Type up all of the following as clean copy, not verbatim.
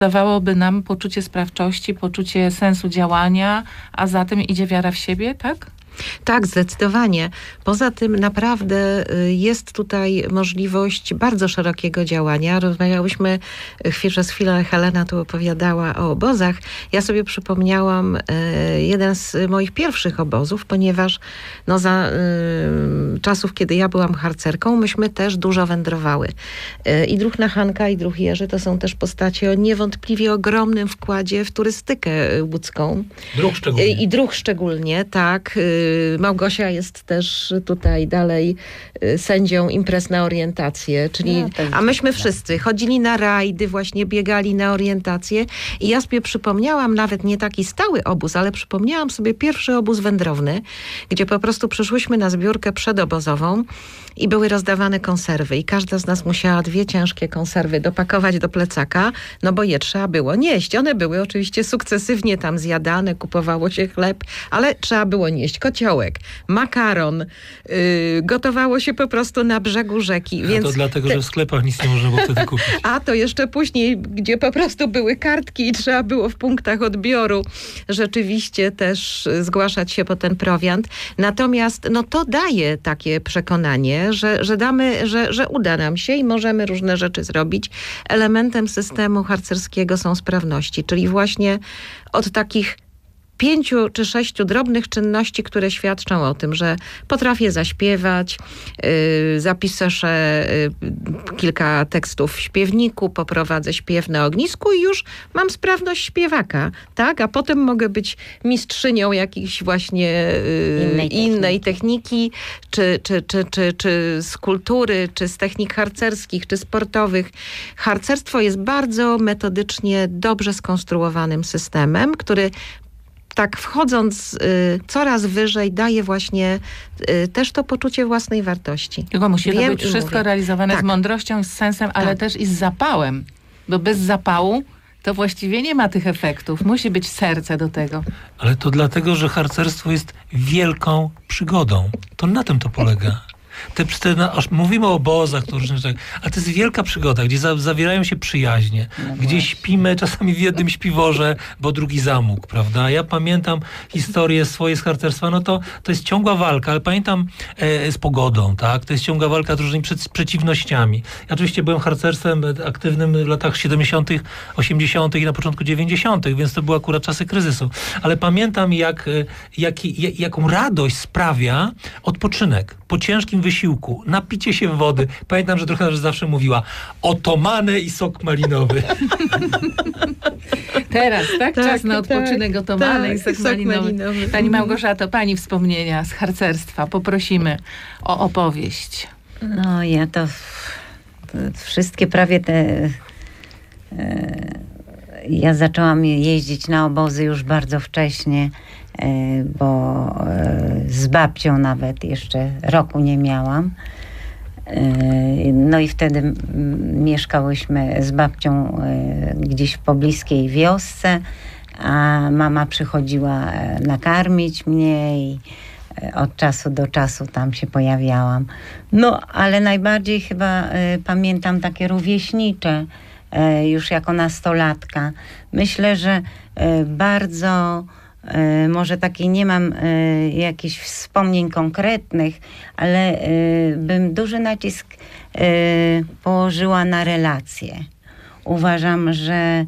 dawałoby nam poczucie sprawczości, poczucie sensu działania, a za tym idzie wiara w siebie, tak? Tak, zdecydowanie. Poza tym naprawdę jest tutaj możliwość bardzo szerokiego działania. Rozmawiałyśmy przez chwilę, Helena tu opowiadała o obozach. Ja sobie przypomniałam jeden z moich pierwszych obozów, ponieważ za czasów, kiedy ja byłam harcerką, myśmy też dużo wędrowały. I druhna Hanka, i druh Jerzy to są też postacie o niewątpliwie ogromnym wkładzie w turystykę łódzką. Druh szczególnie. I druh szczególnie, tak. Małgosia jest też tutaj dalej sędzią imprez na orientację, czyli, a myśmy wszyscy chodzili na rajdy, właśnie biegali na orientację i ja sobie przypomniałam nawet nie taki stały obóz, ale przypomniałam sobie pierwszy obóz wędrowny, gdzie po prostu przyszłyśmy na zbiórkę przedobozową i były rozdawane konserwy i każda z nas musiała 2 ciężkie konserwy dopakować do plecaka, bo je trzeba było nieść. One były oczywiście sukcesywnie tam zjadane, kupowało się chleb, ale trzeba było nieść kociołek, makaron, gotowało się po prostu na brzegu rzeki. Więc to dlatego, że w sklepach nic nie można było wtedy kupić. A to jeszcze później, gdzie po prostu były kartki i trzeba było w punktach odbioru rzeczywiście też zgłaszać się po ten prowiant. Natomiast to daje takie przekonanie, że uda nam się i możemy różne rzeczy zrobić. Elementem systemu harcerskiego są sprawności, czyli właśnie od takich 5 czy 6 drobnych czynności, które świadczą o tym, że potrafię zaśpiewać, zapiszę kilka tekstów w śpiewniku, poprowadzę śpiew na ognisku i już mam sprawność śpiewaka, tak? A potem mogę być mistrzynią jakiejś właśnie innej techniki, czy z kultury, czy z technik harcerskich, czy sportowych. Harcerstwo jest bardzo metodycznie, dobrze skonstruowanym systemem, który tak wchodząc coraz wyżej daje właśnie też to poczucie własnej wartości. Tylko musi to być wszystko realizowane z mądrością i z sensem, ale też i z zapałem. Bo bez zapału to właściwie nie ma tych efektów. Musi być serce do tego. Ale to dlatego, że harcerstwo jest wielką przygodą. To na tym to polega. Aż mówimy o obozach, to różne rzeczy, ale to jest wielka przygoda, gdzie zawierają się przyjaźnie, gdzie śpimy czasami w jednym śpiworze, bo drugi zamógł, prawda? Ja pamiętam historię swoje z harcerstwa, to jest ciągła walka, ale pamiętam z pogodą, tak? To jest ciągła walka z różnymi przeciwnościami. Ja oczywiście byłem harcerstwem aktywnym w latach 70., 80. i na początku 90., więc to były akurat czasy kryzysu. Ale pamiętam, jaką radość sprawia odpoczynek po ciężkim wysiłku, napicie się wody. Pamiętam, że trochę zawsze mówiła otomany i sok malinowy. Teraz, tak? Czas na odpoczynek, otomany i sok malinowy. Pani Małgorzato, pani wspomnienia z harcerstwa. Poprosimy o opowieść. Ja to wszystkie prawie te... Ja zaczęłam jeździć na obozy już bardzo wcześnie, bo z babcią nawet jeszcze roku nie miałam. I wtedy mieszkałyśmy z babcią gdzieś w pobliskiej wiosce, a mama przychodziła nakarmić mnie i od czasu do czasu tam się pojawiałam. Ale najbardziej chyba pamiętam takie rówieśnicze, już jako nastolatka. Myślę, że bardzo, może takiej nie mam jakichś wspomnień konkretnych, ale bym duży nacisk położyła na relacje. Uważam, że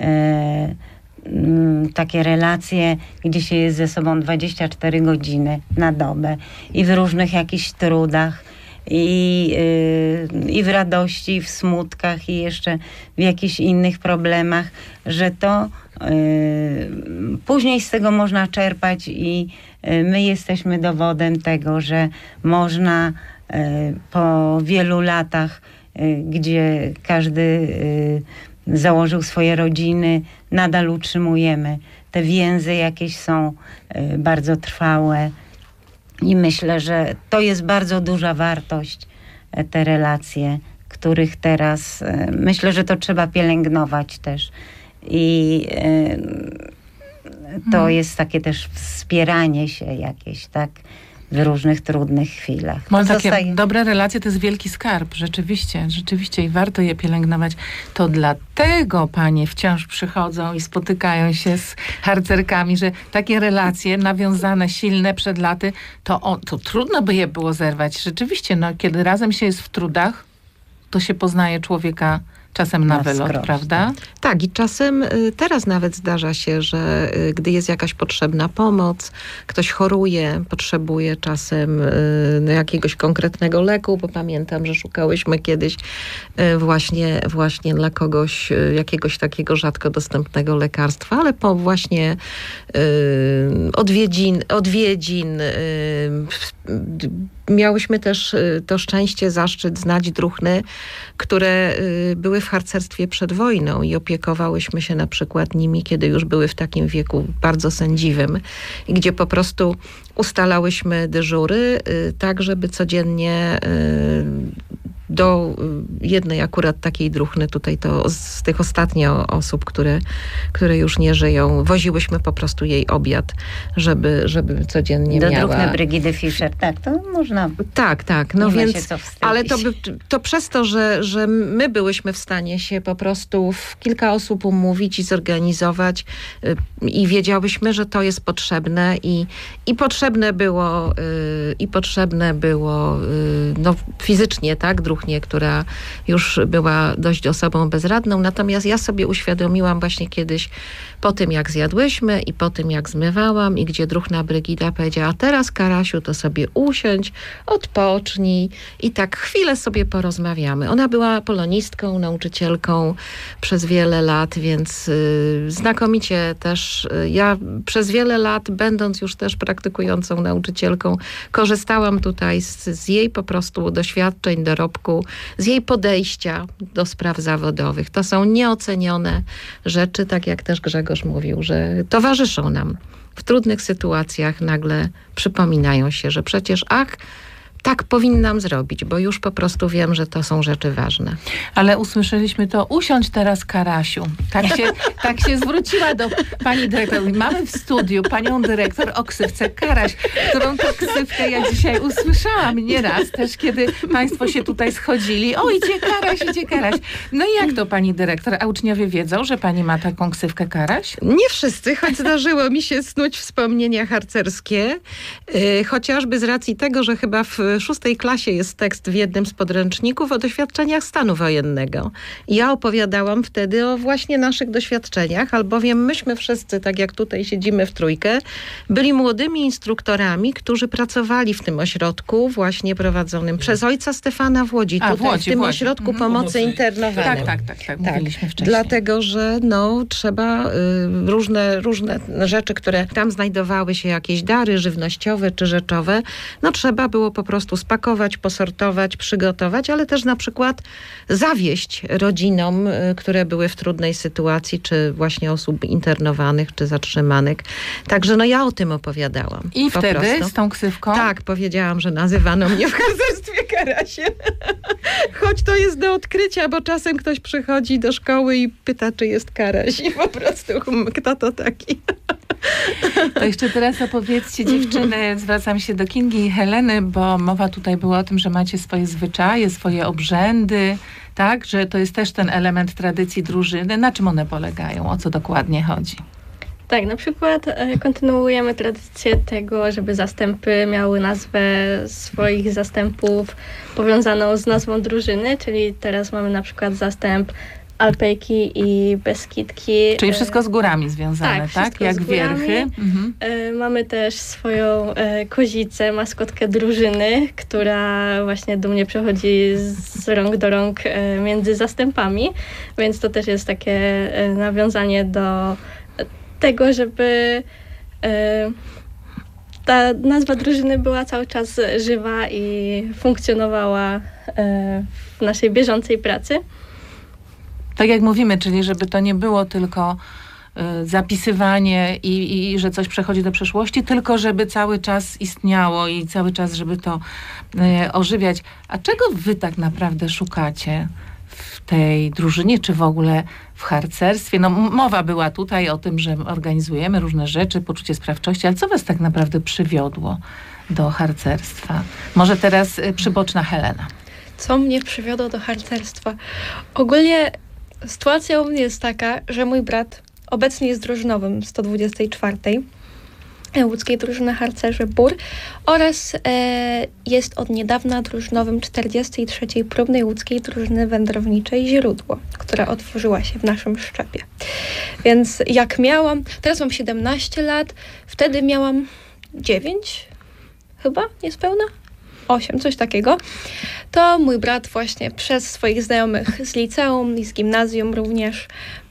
takie relacje, gdzie się jest ze sobą 24 godziny na dobę i w różnych jakichś trudach, i w radości, i w smutkach, i jeszcze w jakichś innych problemach, że to później z tego można czerpać i my jesteśmy dowodem tego, że można po wielu latach, gdzie każdy założył swoje rodziny, nadal utrzymujemy. Te więzy jakieś są bardzo trwałe. I myślę, że to jest bardzo duża wartość, te relacje, których teraz myślę, że to trzeba pielęgnować też. I to jest takie też wspieranie się jakieś, tak? w różnych trudnych chwilach. Może takie dobre relacje to jest wielki skarb, rzeczywiście i warto je pielęgnować. To dlatego panie wciąż przychodzą i spotykają się z harcerkami, że takie relacje nawiązane, silne przed laty, to trudno by je było zerwać. Rzeczywiście, kiedy razem się jest w trudach, to się poznaje człowieka czasem na wylot, prawda? Tak, i czasem teraz nawet zdarza się, że gdy jest jakaś potrzebna pomoc, ktoś choruje, potrzebuje czasem jakiegoś konkretnego leku, bo pamiętam, że szukałyśmy kiedyś właśnie dla kogoś jakiegoś takiego rzadko dostępnego lekarstwa, ale po właśnie odwiedzin miałyśmy też to szczęście, zaszczyt znać druhny, które były w harcerstwie przed wojną i opiekowałyśmy się na przykład nimi, kiedy już były w takim wieku bardzo sędziwym, gdzie po prostu ustalałyśmy dyżury, tak żeby codziennie do jednej akurat takiej druhny, tutaj to z tych ostatnich osób, które już nie żyją, woziłyśmy po prostu jej obiad, żeby codziennie miała. Do druhny Brygidy Fischer, tak, to można. Tak, no więc, ale to przez to, że my byłyśmy w stanie się po prostu w kilka osób umówić i zorganizować i wiedziałyśmy, że to jest potrzebne i potrzebne było no fizycznie, tak, druhnie, która już była dość osobą bezradną. Natomiast ja sobie uświadomiłam właśnie kiedyś po tym, jak zjadłyśmy i po tym, jak zmywałam i gdzie druhna Brygida powiedziała, a teraz Karasiu, to sobie usiądź, odpocznij i tak chwilę sobie porozmawiamy. Ona była polonistką, nauczycielką przez wiele lat, więc znakomicie też ja przez wiele lat, będąc już też praktykującą nauczycielką, korzystałam tutaj z jej po prostu doświadczeń, dorobku, z jej podejścia do spraw zawodowych. To są nieocenione rzeczy, tak jak też Grzegorz mówił, że towarzyszą nam w trudnych sytuacjach, nagle przypominają się, że przecież tak powinnam zrobić, bo już po prostu wiem, że to są rzeczy ważne. Ale usłyszeliśmy to, usiądź teraz Karasiu. Tak się zwróciła do pani dyrektor. Mamy w studiu panią dyrektor o ksywce Karaś, którą to ksywkę ja dzisiaj usłyszałam nieraz też, kiedy państwo się tutaj schodzili. O, idzie Karaś. No i jak to pani dyrektor? A uczniowie wiedzą, że pani ma taką ksywkę Karaś? Nie wszyscy, choć zdarzyło mi się snuć wspomnienia harcerskie. Chociażby z racji tego, że chyba w 6. klasie jest tekst w jednym z podręczników o doświadczeniach stanu wojennego. Ja opowiadałam wtedy o właśnie naszych doświadczeniach, albowiem myśmy wszyscy, tak jak tutaj siedzimy w trójkę, byli młodymi instruktorami, którzy pracowali w tym ośrodku właśnie prowadzonym przez ojca Stefana w Łodzi. W tym ośrodku pomocy internowanej. Tak, mówiliśmy wcześniej. Dlatego, że trzeba różne rzeczy, które tam znajdowały się, jakieś dary żywnościowe czy rzeczowe, trzeba było po prostu spakować, posortować, przygotować, ale też na przykład zawieść rodzinom, które były w trudnej sytuacji, czy właśnie osób internowanych, czy zatrzymanych. Także ja o tym opowiadałam. I wtedy z tą ksywką? Tak, powiedziałam, że nazywano mnie w harcerstwie Karasie. Choć to jest do odkrycia, bo czasem ktoś przychodzi do szkoły i pyta, czy jest Karaś i po prostu kto to taki? To jeszcze teraz opowiedzcie, dziewczyny, zwracam się do Kingi i Heleny, bo mowa tutaj była o tym, że macie swoje zwyczaje, swoje obrzędy, tak? Że to jest też ten element tradycji drużyny. Na czym one polegają? O co dokładnie chodzi? Tak, na przykład kontynuujemy tradycję tego, żeby zastępy miały nazwę swoich zastępów powiązaną z nazwą drużyny, czyli teraz mamy na przykład zastęp Alpejki i Beskidki. Czyli wszystko z górami związane, tak? Jak wierchy. Mhm. Mamy też swoją kozicę, maskotkę drużyny, która właśnie dumnie przechodzi z rąk do rąk między zastępami, więc to też jest takie nawiązanie do tego, żeby ta nazwa drużyny była cały czas żywa i funkcjonowała w naszej bieżącej pracy. Tak jak mówimy, czyli żeby to nie było tylko zapisywanie i że coś przechodzi do przeszłości, tylko żeby cały czas istniało i cały czas, żeby to ożywiać. A czego wy tak naprawdę szukacie w tej drużynie, czy w ogóle w harcerstwie? Mowa była tutaj o tym, że organizujemy różne rzeczy, poczucie sprawczości, ale co was tak naprawdę przywiodło do harcerstwa? Może teraz przyboczna Helena. Co mnie przywiodło do harcerstwa? Ogólnie sytuacja u mnie jest taka, że mój brat obecnie jest drużynowym 124. Łódzkiej drużyny harcerzy BUR oraz jest od niedawna drużynowym 43. próbnej łódzkiej drużyny wędrowniczej Źródło, która otworzyła się w naszym Szczepie. Więc jak miałam, teraz mam 17 lat, wtedy miałam 9 chyba, niespełna? 8, coś takiego, to mój brat właśnie przez swoich znajomych z liceum i z gimnazjum również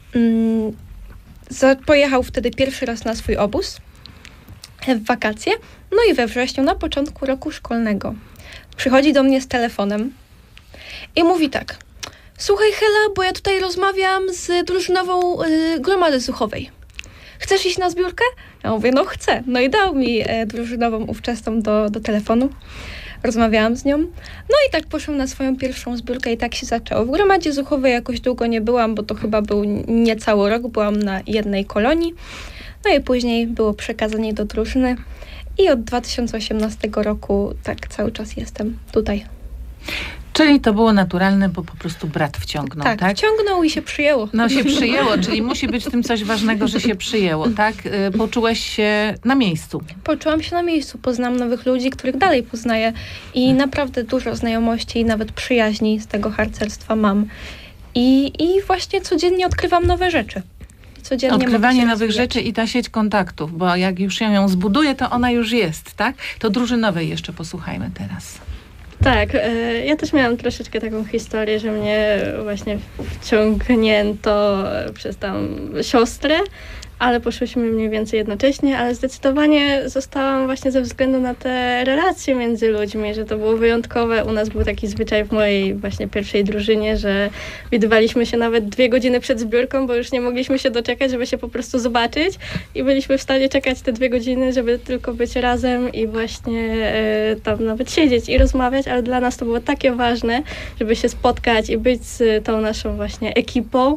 pojechał wtedy pierwszy raz na swój obóz w wakacje, no i we wrześniu, na początku roku szkolnego, przychodzi do mnie z telefonem i mówi tak: słuchaj Hela, bo ja tutaj rozmawiam z drużynową gromady Zuchowej. Chcesz iść na zbiórkę? Ja mówię, no chcę. No i dał mi drużynową ówczesną do telefonu. Rozmawiałam z nią. No i tak poszłam na swoją pierwszą zbiórkę i tak się zaczęło. W gromadzie Zuchowej jakoś długo nie byłam, bo to chyba był niecały rok. Byłam na jednej kolonii. No i później było przekazanie do drużyny. I od 2018 roku tak cały czas jestem tutaj. Czyli to było naturalne, bo po prostu brat wciągnął, tak? Tak, wciągnął i się przyjęło. No się przyjęło, czyli musi być w tym coś ważnego, że się przyjęło, tak? Poczułeś się na miejscu. Poczułam się na miejscu, poznałam nowych ludzi, których dalej poznaję i naprawdę dużo znajomości i nawet przyjaźni z tego harcerstwa mam. I właśnie codziennie odkrywam nowe rzeczy. Codziennie odkrywanie nowych rzeczy i ta sieć kontaktów, bo jak już się ją zbuduje, to ona już jest, tak? To drużynowej jeszcze posłuchajmy teraz. Tak, ja też miałam troszeczkę taką historię, że mnie właśnie wciągnięto przez tam siostrę, ale poszłyśmy mniej więcej jednocześnie, ale zdecydowanie zostałam właśnie ze względu na te relacje między ludźmi, że to było wyjątkowe. U nas był taki zwyczaj w mojej właśnie pierwszej drużynie, że widywaliśmy się nawet 2 godziny przed zbiórką, bo już nie mogliśmy się doczekać, żeby się po prostu zobaczyć i byliśmy w stanie czekać te 2 godziny, żeby tylko być razem i właśnie tam nawet siedzieć i rozmawiać, ale dla nas to było takie ważne, żeby się spotkać i być z tą naszą właśnie ekipą,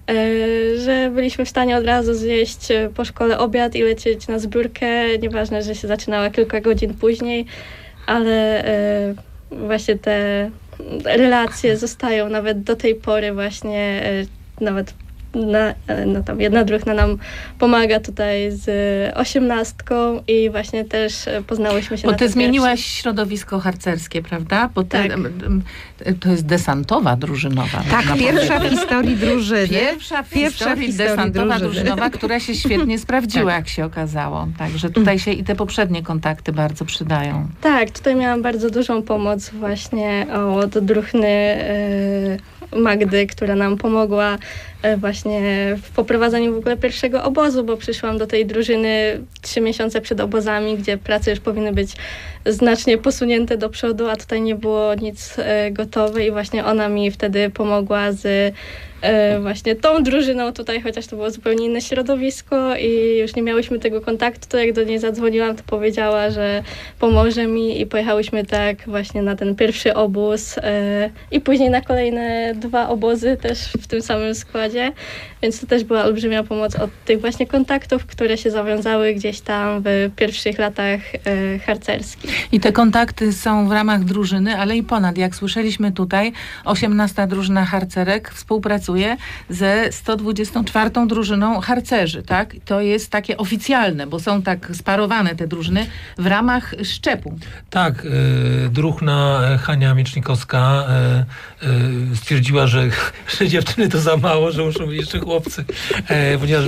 że byliśmy w stanie od razu zjeść po szkole obiad i lecieć na zbiórkę. Nieważne, że się zaczynała kilka godzin później, ale właśnie te relacje zostają nawet do tej pory właśnie, nawet tam jedna druhna nam pomaga tutaj z 18 i właśnie też poznałyśmy się bo na ty zmieniłaś pierwszy. Środowisko harcerskie, prawda? Bo tak. To jest desantowa drużynowa. Tak, pierwsza w historii drużyny. Pierwsza w historii desantowa drużynowa, która się świetnie sprawdziła, jak się okazało. Także tutaj się i te poprzednie kontakty bardzo przydają. Tak, tutaj miałam bardzo dużą pomoc właśnie od druhny Magdy, która nam pomogła właśnie w poprowadzeniu w ogóle pierwszego obozu, bo przyszłam do tej drużyny 3 miesiące przed obozami, gdzie prace już powinny być znacznie posunięte do przodu, a tutaj nie było nic gotowe i właśnie ona mi wtedy pomogła z właśnie tą drużyną tutaj, chociaż to było zupełnie inne środowisko i już nie miałyśmy tego kontaktu, to jak do niej zadzwoniłam, to powiedziała, że pomoże mi i pojechałyśmy tak właśnie na ten pierwszy obóz i później na kolejne 2 obozy też w tym samym składzie, więc to też była olbrzymia pomoc od tych właśnie kontaktów, które się zawiązały gdzieś tam w pierwszych latach harcerskich. I te kontakty są w ramach drużyny, ale i ponad. Jak słyszeliśmy tutaj, 18. drużyna harcerek współpracuje ze 124. drużyną harcerzy, tak? To jest takie oficjalne, bo są tak sparowane te drużyny w ramach szczepu. Tak, druhna Hania Miecznikowska stwierdziła, że dziewczyny to za mało, że muszą być jeszcze chłopcy, ponieważ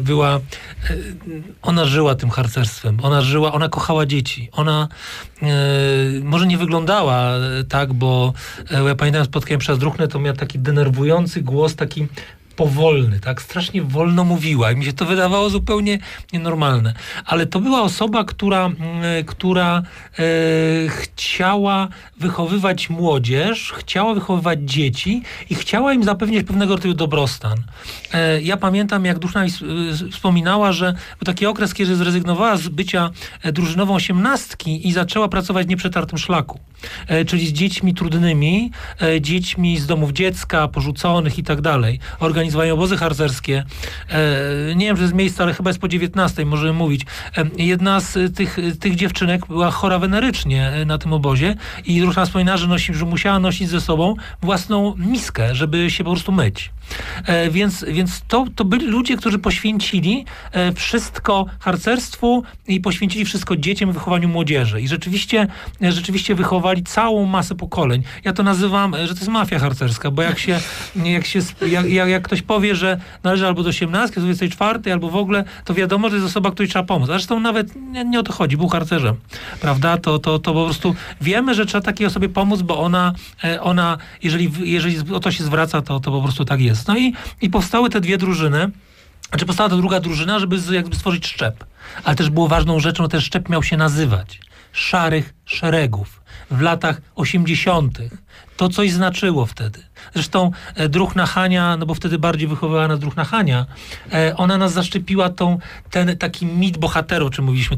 ona żyła tym harcerstwem, ona kochała dzieci, ona może nie wyglądała tak, bo ja pamiętam, spotkałem przez druhnę, to miała taki denerwujący głos, taki powolny, tak? Strasznie wolno mówiła i mi się to wydawało zupełnie nienormalne. Ale to była osoba, która chciała wychowywać młodzież, chciała wychowywać dzieci i chciała im zapewnić pewnego rodzaju dobrostan. Ja pamiętam, jak druhna wspominała, że był taki okres, kiedy zrezygnowała z bycia drużynową 18 i zaczęła pracować w nieprzetartym szlaku. Czyli z dziećmi trudnymi, dziećmi z domów dziecka, porzuconych i tak dalej. organizowali obozy harcerskie. Nie wiem, czy jest miejsce, ale chyba jest po 19, możemy mówić. Jedna z tych dziewczynek była chora wenerycznie na tym obozie i Róża wspomina, że musiała nosić ze sobą własną miskę, żeby się po prostu myć. Więc to byli ludzie, którzy poświęcili wszystko harcerstwu i poświęcili wszystko dzieciom i wychowaniu młodzieży. I rzeczywiście wychowali całą masę pokoleń. Ja to nazywam, że to jest mafia harcerska, bo jak ktoś powie, że należy albo do 18, do 24, albo w ogóle, to wiadomo, że jest osoba, której trzeba pomóc. Zresztą nawet nie o to chodzi, był harcerzem. Prawda? To po prostu wiemy, że trzeba takiej osobie pomóc, bo ona jeżeli o to się zwraca, to po prostu tak jest. No i powstały te dwie drużyny. Znaczy powstała ta druga drużyna, żeby jakby stworzyć szczep. Ale też było ważną rzeczą, że ten szczep miał się nazywać Szarych Szeregów. W latach 80. to coś znaczyło wtedy. Zresztą druhna Hania, no bo wtedy bardziej wychowywała nas druhna Hania, ona nas zaszczepiła ten taki mit bohaterów, o czym mówiliśmy,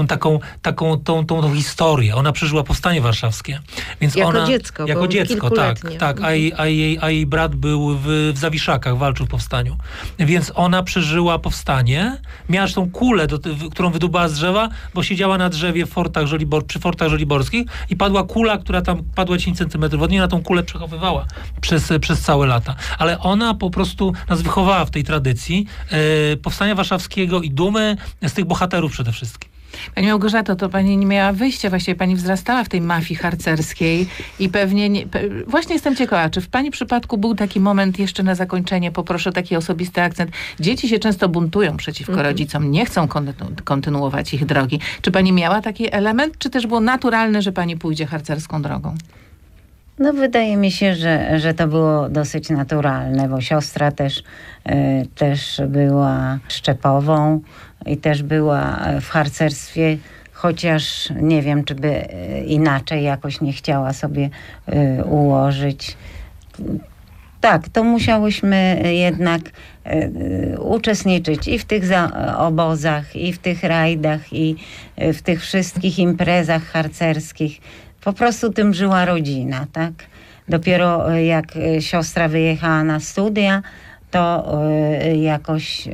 tą historię. Ona przeżyła powstanie warszawskie. Więc jako dziecko, tak. A jej brat był w Zawiszakach, walczył w powstaniu. Więc ona przeżyła powstanie, miała aż tą kulę, którą wydubała z drzewa, bo siedziała na drzewie przy fortach żoliborskich i padła kula, która tam padła 10 centymetrów od niej, na tą kulę przechowywała przez całe lata. Ale ona po prostu nas wychowała w tej tradycji powstania warszawskiego i dumy z tych bohaterów przede wszystkim. Pani Małgorzato, to pani nie miała wyjścia, właściwie pani wzrastała w tej mafii harcerskiej i pewnie właśnie jestem ciekawa, czy w pani przypadku był taki moment jeszcze na zakończenie, poproszę taki osobisty akcent. Dzieci się często buntują przeciwko rodzicom, nie chcą kontynuować ich drogi. Czy pani miała taki element, czy też było naturalne, że pani pójdzie harcerską drogą? No wydaje mi się, że to było dosyć naturalne, bo siostra też była szczepową i też była w harcerstwie, chociaż nie wiem, czy by inaczej jakoś nie chciała sobie ułożyć. Tak, to musiałyśmy jednak uczestniczyć i w tych obozach, i w tych rajdach, i w tych wszystkich imprezach harcerskich. Po prostu tym żyła rodzina, tak? Dopiero jak siostra wyjechała na studia, to jakoś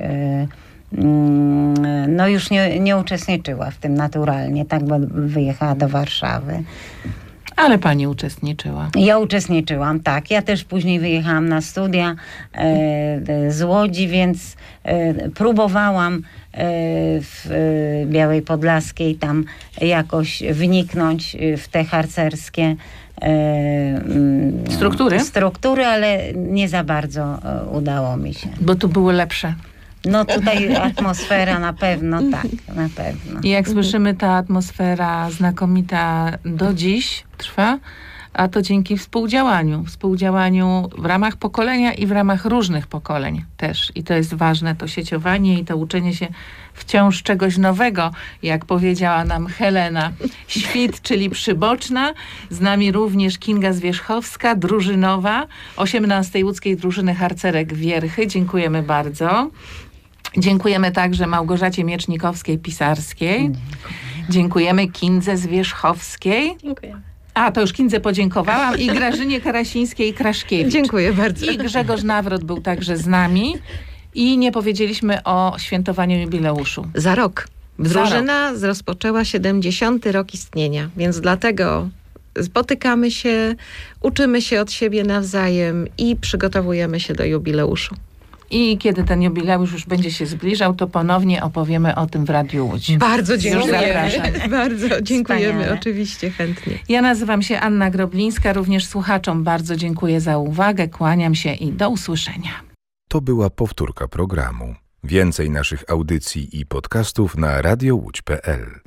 no już nie uczestniczyła w tym naturalnie, tak? Bo wyjechała do Warszawy. Ale pani uczestniczyła. Ja uczestniczyłam, tak. Ja też później wyjechałam na studia z Łodzi, więc próbowałam w Białej Podlaskiej tam jakoś wniknąć w te harcerskie struktury, ale nie za bardzo udało mi się. Bo tu były lepsze. No tutaj atmosfera na pewno, tak, na pewno. I jak słyszymy, ta atmosfera znakomita do dziś trwa, a to dzięki współdziałaniu w ramach pokolenia i w ramach różnych pokoleń też. I to jest ważne, to sieciowanie i to uczenie się wciąż czegoś nowego, jak powiedziała nam Helena Świt, czyli przyboczna. Z nami również Kinga Zwierzchowska, drużynowa, 18. Łódzkiej Drużyny Harcerek Wierchy. Dziękujemy bardzo. Dziękujemy także Małgorzacie Miecznikowskiej-Pisarskiej. Dziękujemy Kindze Zwierzchowskiej. Dziękujemy. A, to już Kindze podziękowałam. I Grażynie Karasińskiej-Kraszkiewicz. Dziękuję bardzo. I Grzegorz Nawrot był także z nami. I nie powiedzieliśmy o świętowaniu jubileuszu. Za rok. Drużyna rozpoczęła 70. rok istnienia, więc dlatego spotykamy się, uczymy się od siebie nawzajem i przygotowujemy się do jubileuszu. I kiedy ten jubileusz już będzie się zbliżał, to ponownie opowiemy o tym w Radiu Łódź. Bardzo dziękujemy. Zapraszam. Bardzo dziękujemy, Wspaniale. Oczywiście, chętnie. Ja nazywam się Anna Groblińska, również słuchaczom bardzo dziękuję za uwagę, kłaniam się i do usłyszenia. To była powtórka programu. Więcej naszych audycji i podcastów na radiowłódź.pl.